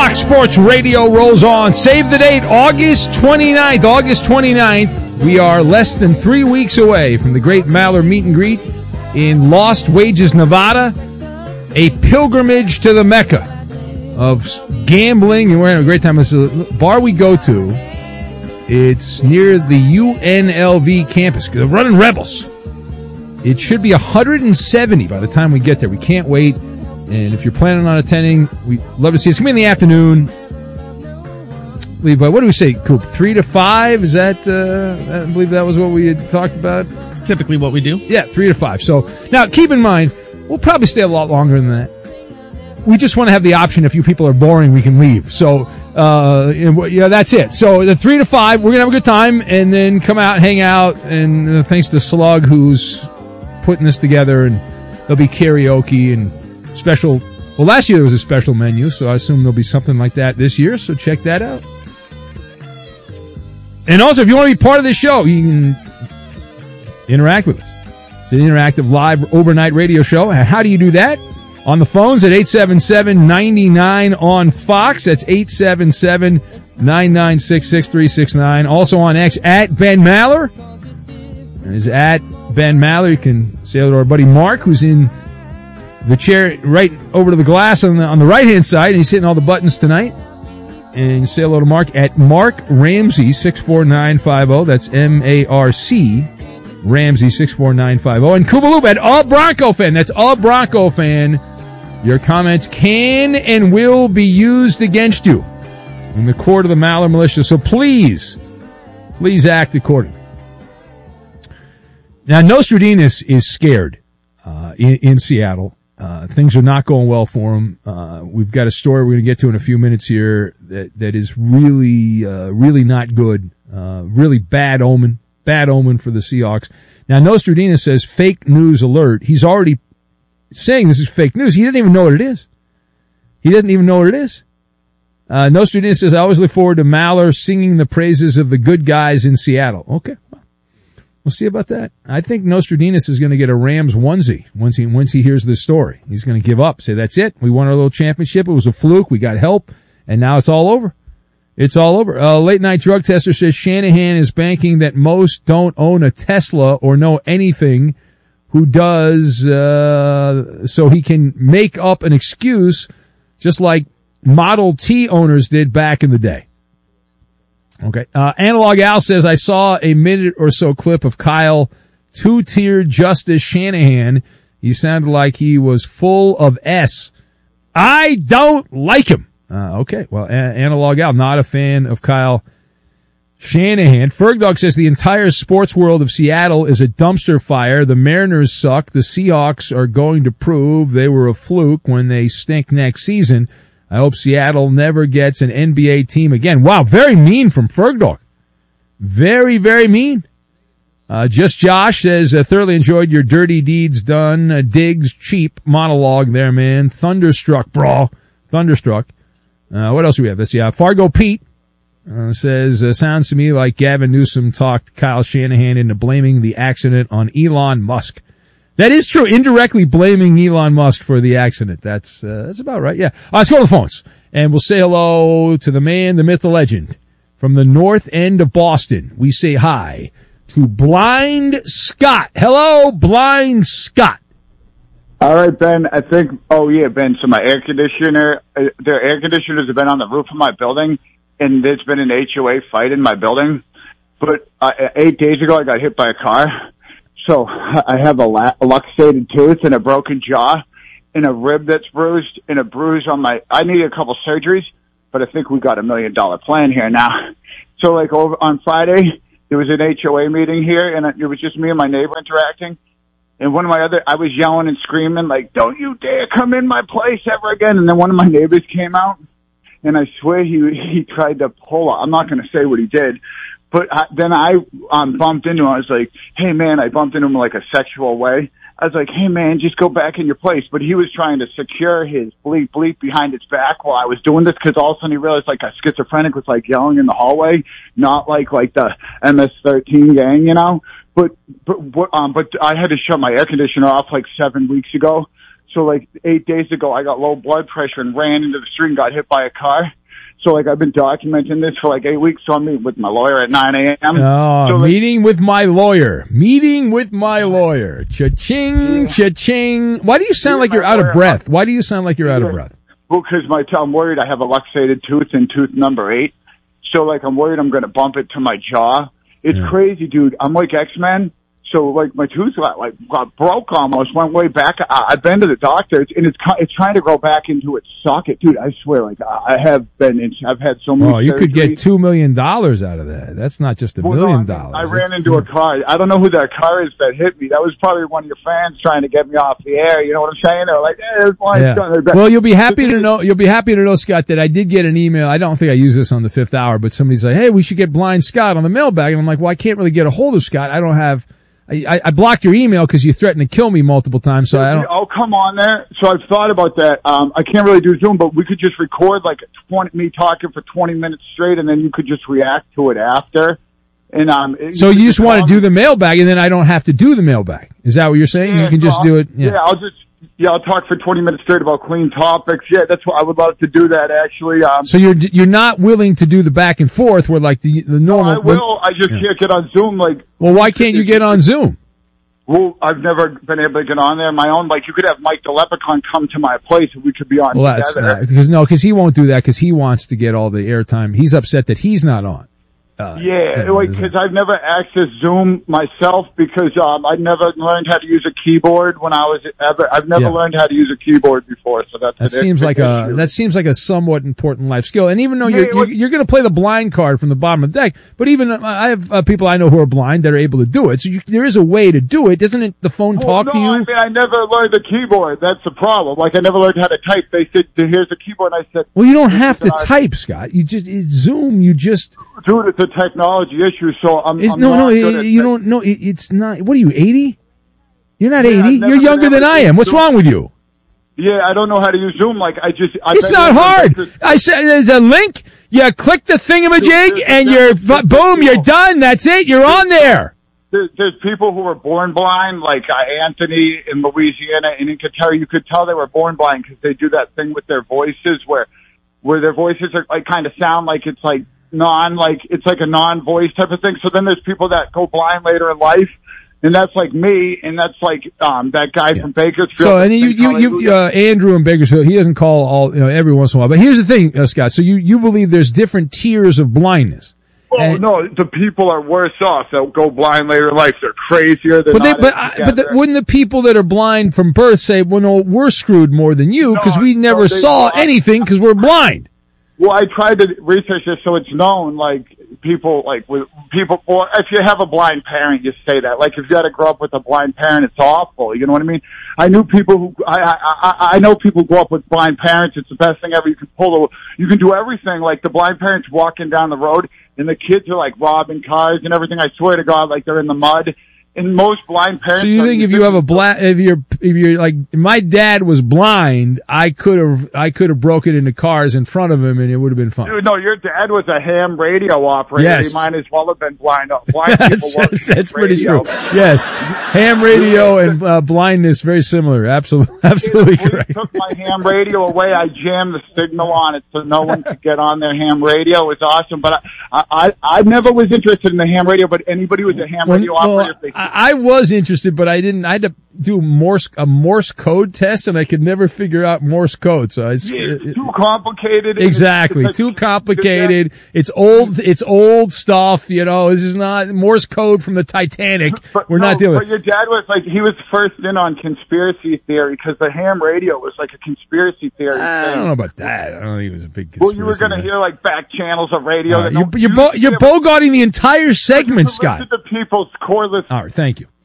Fox Sports Radio rolls on. Save the date, August 29th. August 29th. We are less than 3 weeks away from the great Maller meet and greet in Lost Wages, Nevada. A pilgrimage to the Mecca of gambling, and we're having a great time. It's a bar we go to. It's near the UNLV campus. They're running Rebels. It should be 170 by the time we get there. We can't wait. And if you're planning on attending, we'd love to see you. It's going to be in the afternoon. What do we say, Coop? 3 to 5? Is that, I believe that was what we had talked about? It's typically what we do. Yeah, 3 to 5. So, now, keep in mind, we'll probably stay a lot longer than that. We just want to have the option, if you people are boring, we can leave. So, that's it. So, the 3 to 5, we're going to have a good time, and then come out, hang out, and thanks to Slug, who's putting this together, and there'll be karaoke and special. Well, last year there was a special menu, so I assume there'll be something like that this year, so check that out. And also, if you want to be part of this show, you can interact with us. It's an interactive live overnight radio show. How do you do that? On the phones at 877-99 on Fox. That's 877-996-6369. Also on X at Ben Maller. And is at Ben Maller. You can say hello to our buddy Mark, who's in the chair right over to the glass on the right-hand side, and he's hitting all the buttons tonight. And say hello to Mark at Mark Ramsey 64950. That's M-A-R-C Ramsey 64950. And Koopaloop at All Bronco Fan. That's All Bronco Fan. Your comments can and will be used against you in the court of the Maller Militia. So please act accordingly. Now, Nostradamus is scared in Seattle. Things are not going well for him. We've got a story we're going to get to in a few minutes here that is really not good. Really bad omen for the Seahawks. Now, Nostradamus says fake news alert. He's already saying this is fake news. He doesn't even know what it is. Nostradamus says, I always look forward to Maller singing the praises of the good guys in Seattle. Okay. We'll see about that. I think Nostradamus is going to get a Rams onesie once he hears this story. He's going to give up, say, that's it. We won our little championship. It was a fluke. We got help, and now it's all over. It's all over. Late night drug tester says Shanahan is banking that most don't own a Tesla or know anything who does, so he can make up an excuse just like Model T owners did back in the day. Okay. Analog Al says, I saw a minute or so clip of Kyle two-tier Justice Shanahan. He sounded like he was full of S. I don't like him. Okay. Well, Analog Al, not a fan of Kyle Shanahan. Fergdog says the entire sports world of Seattle is a dumpster fire. The Mariners suck. The Seahawks are going to prove they were a fluke when they stink next season. I hope Seattle never gets an NBA team again. Wow, very mean from Fergdog. Very, very mean. Just Josh says, thoroughly enjoyed your dirty deeds done. Diggs cheap monologue there, man. Thunderstruck, bro. Thunderstruck. What else do we have? Let's see. Fargo Pete says, sounds to me like Gavin Newsom talked Kyle Shanahan into blaming the accident on Elon Musk. That is true. Indirectly blaming Elon Musk for the accident. That's about right. Yeah. Let's go to the phones. And we'll say hello to the man, the myth, the legend. From the north end of Boston, we say hi to Blind Scott. Hello, Blind Scott. All right, Ben. Ben. So my air conditioner, their air conditioners have been on the roof of my building, and there's been an HOA fight in my building. But 8 days ago, I got hit by a car. So I have a luxated tooth and a broken jaw and a rib that's bruised and a bruise on I need a couple surgeries, but I think we got $1 million plan here now. So over on Friday, there was an HOA meeting here, and it was just me and my neighbor interacting. And I was yelling and screaming, don't you dare come in my place ever again. And then one of my neighbors came out, and I swear he tried to pull up. I'm not going to say what he did. But then I bumped into him. I was like, hey, man, I bumped into him like a sexual way. I was like, hey, man, just go back in your place. But he was trying to secure his bleep behind his back while I was doing this, because all of a sudden he realized a schizophrenic was yelling in the hallway, not like the MS-13 gang, you know. But I had to shut my air conditioner off 7 weeks ago. So 8 days ago, I got low blood pressure and ran into the street and got hit by a car. So, like, I've been documenting this for, like, 8 weeks, so I'm meeting with my lawyer at 9 a.m. Oh, so, like, meeting with my lawyer. Meeting with my lawyer. Cha-ching, cha-ching. Why do you sound like you're out of breath? Why do you sound like you're out of breath? Well, because I'm worried I have a luxated tooth in tooth number 8. So, like, I'm worried I'm going to bump it to my jaw. It's crazy, dude. I'm like X-Men. So, like, my tooth got broke almost, went way back. I've been to the doctor, and it's trying to grow back into its socket. Dude, I swear, like, I've had so many Oh, you could get surgeries. $2 million out of that. That's not just $1 million. I ran into a car. I don't know who that car is that hit me. That was probably one of your fans trying to get me off the air. You know what I'm saying? They're like, it's fine. Yeah. Well, you'll be happy to know, Scott, that I did get an email. I don't think I use this on the 5th hour, but somebody's like, hey, we should get Blind Scott on the mailbag. And I'm like, well, I can't really get a hold of Scott. I don't have... I blocked your email because you threatened to kill me multiple times, so I don't... Oh, come on there. So I've thought about that. I can't really do Zoom, but we could just record like me talking for 20 minutes straight, and then you could just react to it after. And so you just want to do the mailbag, and then I don't have to do the mailbag. Is that what you're saying? Yeah, you can just do it? Yeah, I'll talk for 20 minutes straight about clean topics. Yeah, that's what I would love to do that actually. So you're not willing to do the back and forth where like the normal... No, I will. I just can't get on Zoom. Like, well, why can't you get on Zoom? Well, I've never been able to get on there on my own. Like, you could have Mike the Leprechaun come to my place and we could be on together. Because he won't do that because he wants to get all the airtime. He's upset that he's not on. Because I've never accessed Zoom myself because I never learned how to use a keyboard when I've never learned how to use a keyboard before. So that seems like a somewhat important life skill. And even though you're going to play the blind card from the bottom of the deck, but even I have people I know who are blind that are able to do it. So there is a way to do it. Doesn't the phone talk to you? I mean, I never learned the keyboard. That's the problem. Like, I never learned how to type. They said, here's the keyboard. And I said, well, you don't have to type, Scott. It's Zoom. Dude, it's a technology issue, so it's not. What are you, 80? You're not 80. You're younger than I am. What's wrong with you? Yeah, I don't know how to use Zoom. Like, it's not hard. I said there's a link. You click the thingamajig, and you're done. That's it. You're on there. There's people who were born blind, like Anthony in Louisiana, and you could tell they were born blind because they do that thing with their voices where their voices are like kind of sound like it's like it's like a non-voice type of thing. So then there's people that go blind later in life, and that's like me, and that's like that guy from Bakersfield. So and you Andrew in Bakersfield, he doesn't call every once in a while. But here's the thing, Scott. So you believe there's different tiers of blindness. Oh, no, the people are worse off that go blind later in life. They're crazier. Wouldn't the people that are blind from birth say, well, no, we're screwed more than you because we never saw anything because we're blind? Well, I tried to research this so it's known, like, well, if you have a blind parent, you say that. Like, if you had to grow up with a blind parent, it's awful. You know what I mean? I know people who grow up with blind parents. It's the best thing ever. You can do everything. Like, the blind parents walking down the road, and the kids are, like, robbing cars and everything. I swear to God, like, they're in the mud. And most blind parents. So you think if you have if you're like, my dad was blind, I could have broken into cars in front of him and it would have been fun. Dude, no, your dad was a ham radio operator. Yes. He might as well have been blind. Blind people that's pretty true. Yes. Ham radio and blindness, very similar. Absolutely correct. I took my ham radio away. I jammed the signal on it so no one could get on their ham radio. It was awesome. But I never was interested in the ham radio, but anybody who was a ham radio operator, I was interested, but I didn't. I had to do a Morse code test, and I could never figure out Morse code. So it's too complicated. Exactly, it's too complicated. It's old stuff. You know, this is not Morse code from the Titanic. We're not dealing. But your dad was like, he was first in on conspiracy theory because the ham radio was like a conspiracy theory. I don't know about that. I don't think it was a big conspiracy. Well, you were going to hear like back channels of radio. You're bogarting the entire segment, Scott. Listen to people's coreless. All right, thank you.